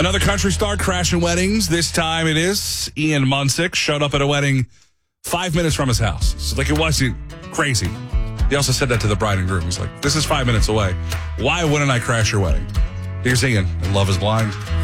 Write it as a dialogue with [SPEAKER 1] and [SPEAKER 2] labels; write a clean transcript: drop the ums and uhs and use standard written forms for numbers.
[SPEAKER 1] Another country star crashing weddings. This time it is Ian Munsick. Showed up at a wedding 5 minutes from his house. So it wasn't crazy. He also said that to the bride and groom. He's like, this is 5 minutes away. Why wouldn't I crash your wedding? Here's Ian, and Love is Blind.